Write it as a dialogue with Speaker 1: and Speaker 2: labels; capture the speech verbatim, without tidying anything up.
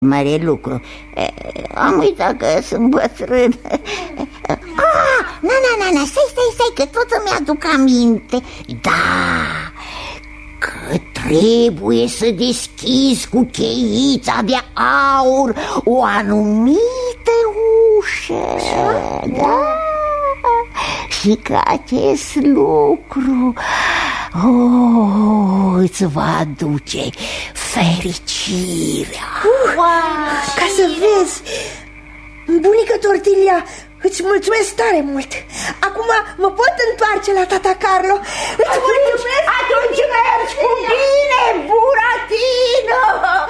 Speaker 1: mare lucru. Am uitat că sunt bătrân. Ah, na, na, na, na, stai, stai, stai, că tot îmi aduc aminte. Da, că trebuie să deschizi cu cheița de aur o anumită ușă. Da, și că acest lucru oh, îți va aduce fericirea.
Speaker 2: uh, Ca să vezi, bunica Tortilia, îți mulțumesc tare mult. Acum mă pot întoarce la tata Carlo. Îți mulțumesc.
Speaker 1: Atunci mergi cu bine, Buratino.